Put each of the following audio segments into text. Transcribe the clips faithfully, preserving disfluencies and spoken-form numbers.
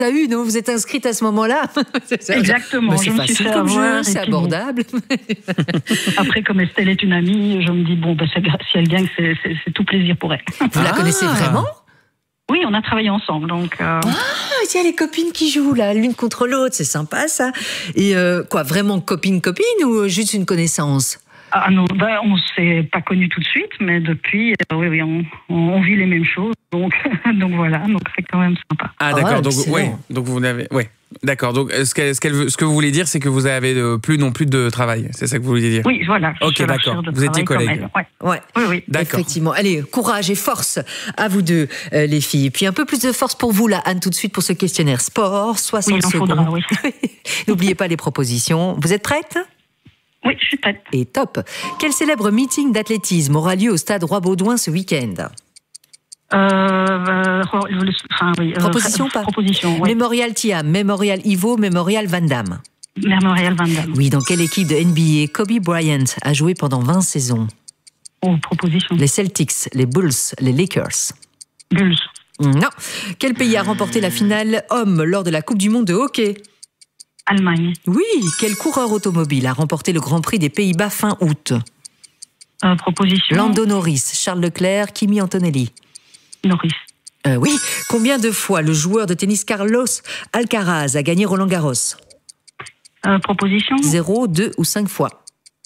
T'as eu, non? Vous êtes inscrite à ce moment-là? Exactement. Mais c'est facile comme jeu, c'est abordable. Après, comme Estelle est une amie, je me dis, bon, bah, si elle gagne, c'est, c'est, c'est tout plaisir pour elle. Vous ah. la connaissez vraiment? Oui, on a travaillé ensemble. Donc, euh... Ah, il y a les copines qui jouent là, l'une contre l'autre, c'est sympa ça. Et euh, quoi, vraiment copine-copine ou juste une connaissance? Ah non, ben, on ne s'est pas connus tout de suite, mais depuis, euh, oui, oui, on, on vit les mêmes choses, donc, donc voilà, donc c'est quand même sympa. Ah d'accord, oh, donc ouais, donc vous n'avez, ouais, d'accord. Donc ce qu'elle, ce, qu'elle, ce que vous voulez dire, c'est que vous avez de, plus non plus de travail, c'est ça que vous voulez dire? Oui, voilà. Ok, d'accord. Vous étiez collègues. Ouais. ouais, oui, oui. D'accord. Effectivement. Allez, courage et force à vous deux, euh, les filles. Puis un peu plus de force pour vous là, Anne, tout de suite pour ce questionnaire sport, soixante oui, secondes. Faudra, oui. N'oubliez pas les propositions. Vous êtes prête? Oui, je suis prête. Et top. Quel célèbre meeting d'athlétisme aura lieu au stade Roi-Baudouin ce week-end? Euh, euh, enfin, oui, proposition euh, pas proposition, oui. Mémorial Thiam, Mémorial Ivo, Mémorial Van Damme. Mémorial Van Damme. Oui, dans quelle équipe de N B A Kobe Bryant a joué pendant vingt saisons? Oh, proposition. Les Celtics, les Bulls, les Lakers. Bulls. Non. Quel pays a remporté la finale homme lors de la Coupe du Monde de hockey? Allemagne. Oui. Quel coureur automobile a remporté le Grand Prix des Pays-Bas fin août? Euh, proposition. Lando Norris, Charles Leclerc, Kimi Antonelli. Norris. Euh, oui. Combien de fois le joueur de tennis Carlos Alcaraz a gagné Roland Garros? euh, Proposition. Zéro, deux ou cinq fois?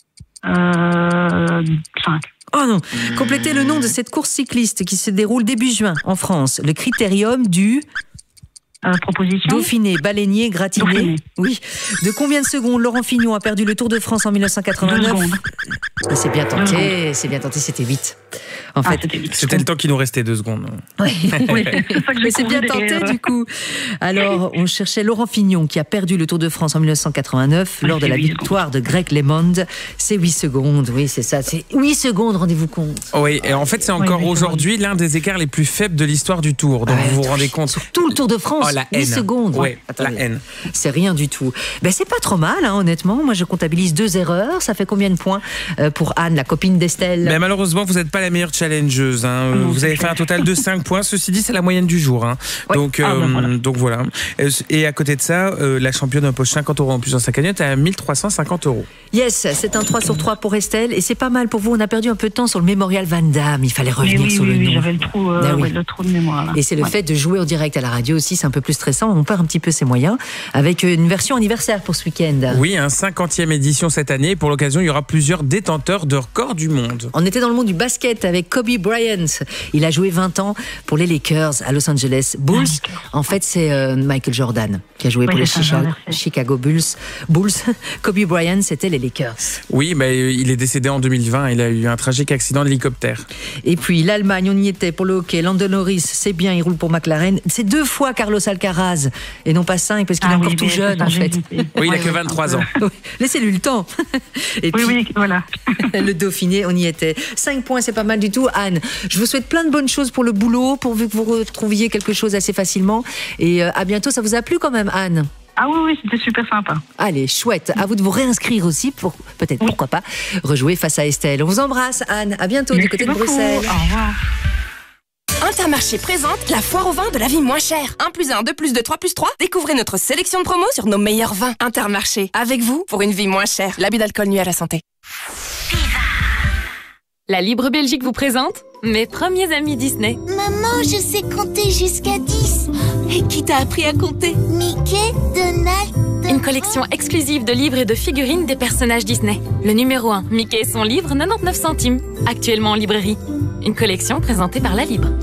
Euh, cinq. Oh non. Complétez le nom de cette course cycliste qui se déroule début juin en France. Le critérium du... Euh, proposition. Dauphiné, baleinier, gratiné. Dauphiné. Oui. De combien de secondes Laurent Fignon a perdu le Tour de France en mille neuf cent quatre-vingt-neuf? Ah, c'est bien tenté, c'est bien tenté, c'était huit. En ah, fait, c'était, huit. C'était le temps qu'il nous restait deux secondes. Oui. Oui, c'est ça que mais c'est bien tenté derrière. Du coup. Alors, on cherchait Laurent Fignon qui a perdu le Tour de France en mille neuf cent quatre-vingt-neuf oui, lors de la victoire secondes. de Greg LeMond. C'est huit secondes, oui, c'est ça. C'est huit secondes, rendez-vous compte. Oui, et en fait, c'est encore oui, aujourd'hui l'un des écarts les plus faibles de l'histoire du Tour. Donc, ah, vous vous rendez compte. Sur tout le Tour de France, oh, la huit secondes. Oui, la haine. C'est rien du tout. Ben, c'est pas trop mal, hein, honnêtement. Moi, je comptabilise deux erreurs. Ça fait combien de points pour Anne, la copine d'Estelle? Mais malheureusement, vous n'êtes pas la meilleure challengeuse. Hein. Mmh, vous avez fait un total de cinq points. Ceci dit, c'est la moyenne du jour. Hein. Oui. Donc, ah, euh, ben voilà. donc voilà. Et à côté de ça, euh, la championne empoche cinquante euros en plus dans sa cagnotte à mille trois cent cinquante euros. Yes, c'est un trois sur trois pour Estelle. Et c'est pas mal pour vous. On a perdu un peu de temps sur le Mémorial Van Damme. Il fallait revenir oui, sur oui, le oui, nom. J'avais le trou, euh, ben oui. ouais, le trou de mémoire. Là. Et c'est le ouais. fait de jouer en direct à la radio aussi. C'est un peu plus stressant. On perd un petit peu ses moyens. Avec une version anniversaire pour ce week-end. Oui, un cinquantième édition cette année. Pour l'occasion, il y aura plusieurs détenteurs de records du monde. On était dans le monde du basket avec Kobe Bryant. Il a joué vingt ans pour les Lakers à Los Angeles. Bulls, en fait, c'est euh, Michael Jordan qui a joué oui, pour les Chicago, Chicago Bulls. Bulls. Kobe Bryant, c'était les Lakers. Oui, bah, il est décédé en deux mille vingt. Il a eu un tragique accident d'hélicoptère. Et puis l'Allemagne, on y était pour le hockey. Lando Norris, c'est bien, il roule pour McLaren. C'est deux fois Carlos Alcaraz et non pas cinq parce qu'il ah, est encore oui, tout jeune en fait. Oui, il n'a que vingt-trois ans. Oui. Laissez-lui le temps. Et oui, puis, oui, voilà. Le Dauphiné, on y était. cinq points, c'est pas mal du tout. Anne, je vous souhaite plein de bonnes choses pour le boulot, pourvu que vous retrouviez quelque chose assez facilement. Et euh, à bientôt, ça vous a plu quand même, Anne? Ah oui, oui, c'était super sympa. Allez, chouette. À vous de vous réinscrire aussi, pour peut-être, oui. pourquoi pas, rejouer face à Estelle. On vous embrasse, Anne. À bientôt Merci du côté beaucoup. de Bruxelles. Au revoir. Intermarché présente la foire au vin de la vie moins chère. un plus un, deux plus deux, trois plus trois. Découvrez notre sélection de promos sur nos meilleurs vins. Intermarché, avec vous pour une vie moins chère. L'abus d'alcool nuit à la santé. La Libre Belgique vous présente mes premiers amis Disney. Maman, je sais compter jusqu'à dix. Et qui t'a appris à compter? Mickey, Donald... Une collection exclusive de livres et de figurines des personnages Disney. Le numéro un, Mickey et son livre, quatre-vingt-dix-neuf centimes. Actuellement en librairie. Une collection présentée par La Libre.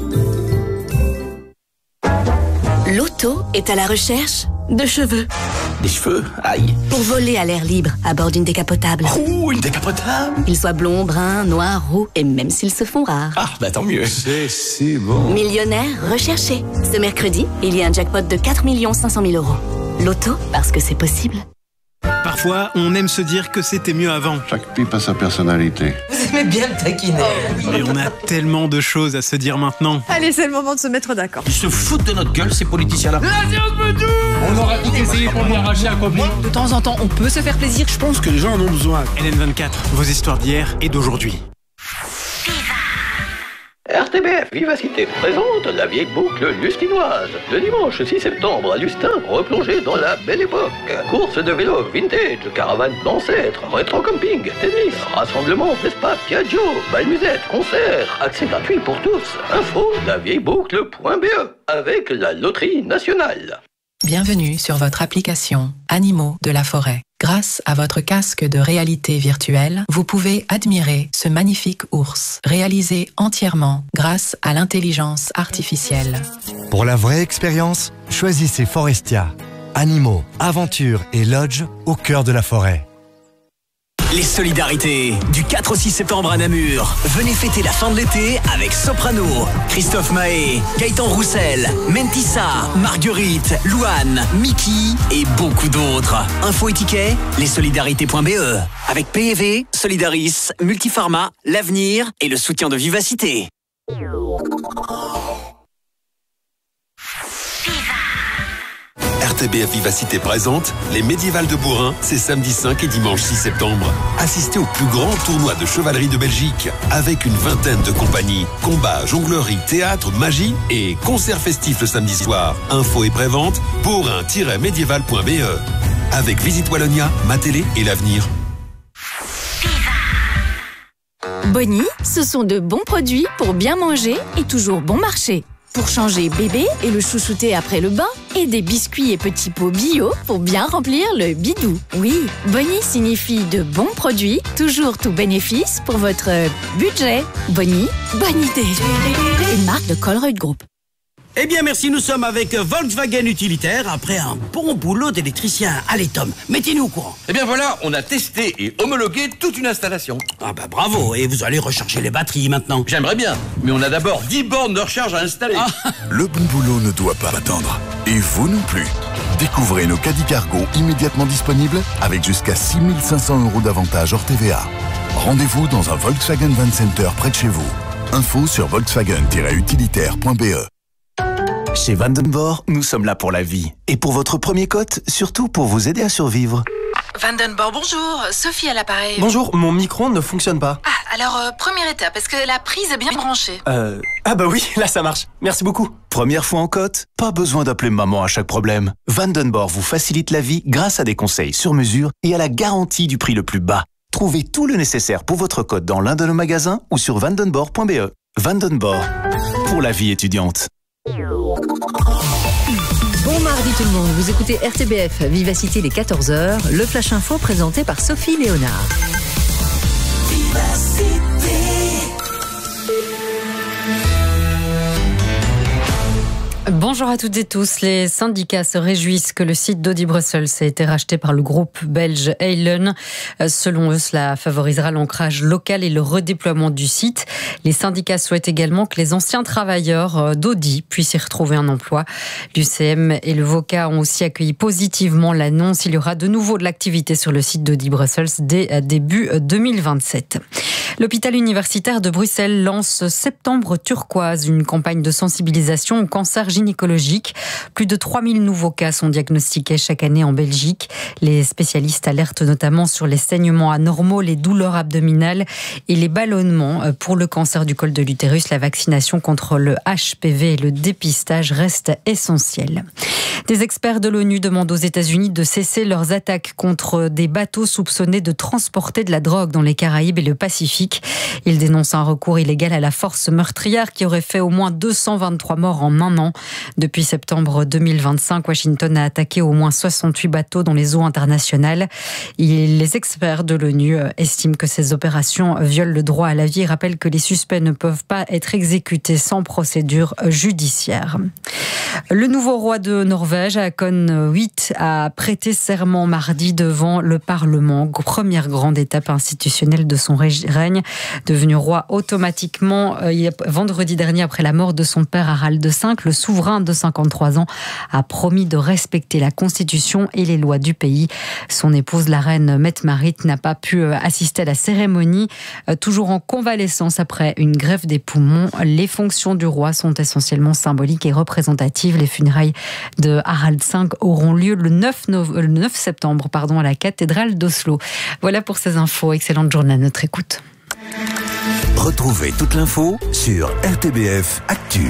L'auto est à la recherche de cheveux. Des cheveux? Aïe. Pour voler à l'air libre à bord d'une décapotable. Ouh, une décapotable? Qu'ils soient blonds, bruns, noirs, roux et même s'ils se font rares. Ah, bah tant mieux. C'est si bon. Millionnaire recherché. Ce mercredi, il y a un jackpot de quatre millions cinq cent mille euros. L'auto, parce que c'est possible. Parfois, on aime se dire que c'était mieux avant. Chaque pipe a sa personnalité. Vous aimez bien me taquiner. Oh, mais on a tellement de choses à se dire maintenant. Allez, c'est le moment de se mettre d'accord. Ils se foutent de notre gueule, ces politiciens-là. La séance me tout. On aura tout essayé pour lui arracher un copain. De temps en temps, on peut se faire plaisir. Je pense que les gens en ont besoin. L N vingt-quatre, vos histoires d'hier et d'aujourd'hui. R R T B F Vivacité présente la vieille boucle lustinoise. Le dimanche six septembre à Lustin, replongez dans la belle époque. Course de vélo vintage, caravane d'ancêtres, rétro-camping, tennis, rassemblement, Vespa, Piaggio, bal musette, concert, accès gratuit pour tous. Info, la vieille boucle.be avec la loterie nationale. Bienvenue sur votre application Animaux de la forêt. Grâce à votre casque de réalité virtuelle, vous pouvez admirer ce magnifique ours, réalisé entièrement grâce à l'intelligence artificielle. Pour la vraie expérience, choisissez Forestia. Animaux, aventures et lodge au cœur de la forêt. Les solidarités, du quatre au six septembre à Namur. Venez fêter la fin de l'été avec Soprano, Christophe Mahé, Gaëtan Roussel, Mentissa, Marguerite, Louane, Mickey et beaucoup d'autres. Info et tickets, lessolidarités.be. Avec P E V, Solidaris, Multipharma, l'avenir et le soutien de Vivacité. R T B F Vivacité présente les Médiévales de Bourrin, c'est samedi cinq et dimanche six septembre. Assistez au plus grand tournoi de chevalerie de Belgique avec une vingtaine de compagnies. Combats, jonglerie, théâtre, magie et concert festif le samedi soir. Info et prévente, bourrin tiret médiéval point b e. Avec Visite Wallonia, Ma Télé et l'avenir. Bonnie, ce sont de bons produits pour bien manger et toujours bon marché. Pour changer bébé et le chouchouter après le bain, et des biscuits et petits pots bio pour bien remplir le bidou. Oui, Bonnie signifie de bons produits, toujours tout bénéfice pour votre budget. Bonnie, bonne idée. Une marque de Colruyt Group. Eh bien merci, nous sommes avec Volkswagen Utilitaire après un bon boulot d'électricien. Allez Tom, mettez-nous au courant. Eh bien voilà, on a testé et homologué toute une installation. Ah bah bravo, et vous allez recharger les batteries maintenant. J'aimerais bien, mais on a d'abord dix bornes de recharge à installer. Ah. Le bon boulot ne doit pas attendre. Et vous non plus. Découvrez nos caddies cargo immédiatement disponibles avec jusqu'à six mille cinq cents euros d'avantage hors T V A. Rendez-vous dans un Volkswagen Van Center près de chez vous. Info sur volkswagen tiret utilitaire point b e. Chez Vandenborg, nous sommes là pour la vie. Et pour votre premier cote, surtout pour vous aider à survivre. Vandenborg, bonjour. Sophie à l'appareil. Bonjour, mon micro ne fonctionne pas. Ah, alors, euh, première étape, est-ce que la prise est bien branchée? Euh... Ah bah oui, là ça marche. Merci beaucoup. Première fois en cote? Pas besoin d'appeler maman à chaque problème. Vandenborg vous facilite la vie grâce à des conseils sur mesure et à la garantie du prix le plus bas. Trouvez tout le nécessaire pour votre cote dans l'un de nos magasins ou sur vandenborg point b e. Vandenborg, pour la vie étudiante. Bon mardi tout le monde, vous écoutez R T B F Vivacité les quatorze heures, le Flash Info présenté par Sophie Léonard. Vivacité. Bonjour à toutes et tous. Les syndicats se réjouissent que le site d'Audi Brussels ait été racheté par le groupe belge Heylen. Selon eux, cela favorisera l'ancrage local et le redéploiement du site. Les syndicats souhaitent également que les anciens travailleurs d'Audi puissent y retrouver un emploi. L'U C M et le VOCA ont aussi accueilli positivement l'annonce. Il y aura de nouveau de l'activité sur le site d'Audi Brussels dès début deux mille vingt-sept. L'hôpital universitaire de Bruxelles lance Septembre turquoise, une campagne de sensibilisation au cancer gynécologique. Plus de trois mille nouveaux cas sont diagnostiqués chaque année en Belgique. Les spécialistes alertent notamment sur les saignements anormaux, les douleurs abdominales et les ballonnements. Pour le cancer du col de l'utérus, la vaccination contre le H P V et le dépistage restent essentiels. Des experts de l'ONU demandent aux États-Unis de cesser leurs attaques contre des bateaux soupçonnés de transporter de la drogue dans les Caraïbes et le Pacifique. Ils dénoncent un recours illégal à la force meurtrière qui aurait fait au moins deux cent vingt-trois morts en un an. Depuis septembre deux mille vingt-cinq, Washington a attaqué au moins soixante-huit bateaux dans les eaux internationales. Et les experts de l'ONU estiment que ces opérations violent le droit à la vie et rappellent que les suspects ne peuvent pas être exécutés sans procédure judiciaire. Le nouveau roi de Norvège, Haakon huit, a prêté serment mardi devant le Parlement. Première grande étape institutionnelle de son règne, devenu roi automatiquement vendredi dernier après la mort de son père Harald cinq. Le souverain de cinquante-trois ans a promis de respecter la Constitution et les lois du pays. Son épouse, la reine Mette-Marit, n'a pas pu assister à la cérémonie, toujours en convalescence après une greffe des poumons. Les fonctions du roi sont essentiellement symboliques et représentatives. Les funérailles de Harald cinq auront lieu le neuf septembre pardon, à la cathédrale d'Oslo. Voilà pour ces infos. Excellente journée à notre écoute. Retrouvez toute l'info sur R T B F Actu.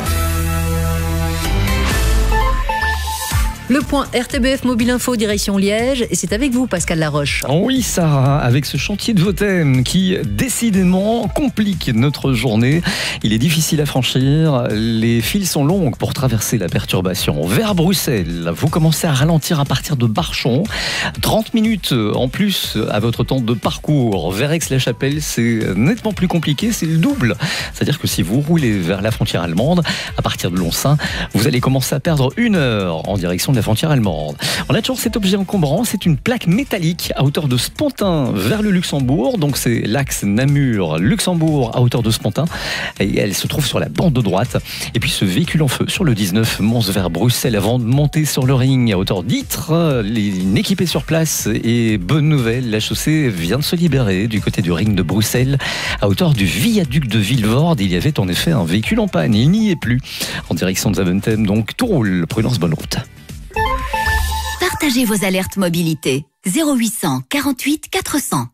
Le point R T B F Mobile Info direction Liège et c'est avec vous Pascal Laroche. Oui Sarah, avec ce chantier de Votem qui décidément complique notre journée. Il est difficile à franchir, les files sont longues pour traverser la perturbation. Vers Bruxelles, vous commencez à ralentir à partir de Barchon. trente minutes en plus à votre temps de parcours. Vers Aix-la-Chapelle, c'est nettement plus compliqué, c'est le double. C'est-à-dire que si vous roulez vers la frontière allemande, à partir de Lonsin, vous allez commencer à perdre une heure en direction de la frontière allemande. On a toujours cet objet encombrant, c'est une plaque métallique à hauteur de Spontin vers le Luxembourg, donc c'est l'axe Namur-Luxembourg à hauteur de Spontin, et elle se trouve sur la bande de droite. Et puis ce véhicule en feu sur le dix-neuf Mons vers Bruxelles avant de monter sur le ring à hauteur d'Ytre, une équipée sur place et bonne nouvelle, la chaussée vient de se libérer du côté du ring de Bruxelles à hauteur du viaduc de Vilvoorde. Il y avait en effet un véhicule en panne, il n'y est plus. En direction de Zaventem, donc tout roule, prudence, bonne route. Partagez vos alertes mobilité. zéro huit cent quarante-huit quatre cents.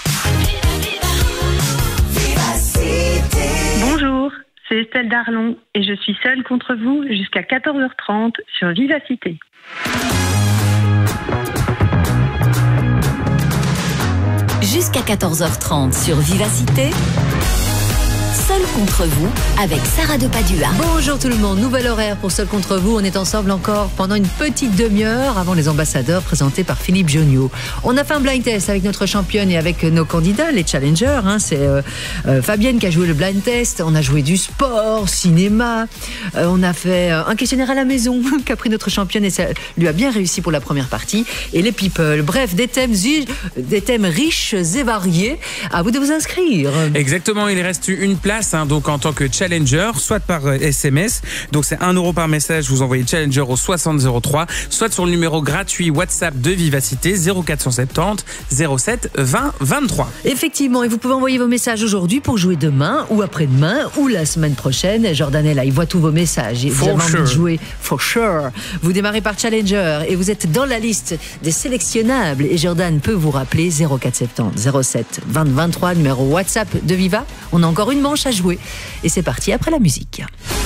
Bonjour, c'est Estelle Darlon et je suis seule contre vous jusqu'à quatorze heures trente sur Vivacité. Jusqu'à quatorze heures trente sur Vivacité. Seul contre vous avec Sarah de Padua. Bonjour tout le monde, nouvel horaire pour Seul contre vous. On est ensemble encore pendant une petite demi-heure avant les ambassadeurs présentés par Philippe Jonio. On a fait un blind test avec notre championne et avec nos candidats, les challengers. Hein. C'est euh, euh, Fabienne qui a joué le blind test. On a joué du sport, cinéma. Euh, on a fait euh, un questionnaire à la maison qu'a pris notre championne et ça lui a bien réussi pour la première partie. Et les people. Bref, des thèmes, des thèmes riches et variés. À vous de vous inscrire. Exactement, il reste une place. Hein, donc en tant que challenger, soit par S M S, donc c'est un euro par message, vous envoyez challenger au soixante zéro trois, soit sur le numéro gratuit WhatsApp de Vivacité zéro quatre cent soixante-dix zéro sept vingt vingt-trois. Effectivement, et vous pouvez envoyer vos messages aujourd'hui pour jouer demain ou après-demain ou la semaine prochaine. Jordan est là, il voit tous vos messages. Et vous avez envie de jouer for sure. Vous démarrez par challenger et vous êtes dans la liste des sélectionnables et Jordan peut vous rappeler zéro quatre cent soixante-dix zéro sept vingt vingt-trois, numéro WhatsApp de Viva. On a encore une manche à jouer et c'est parti après la musique.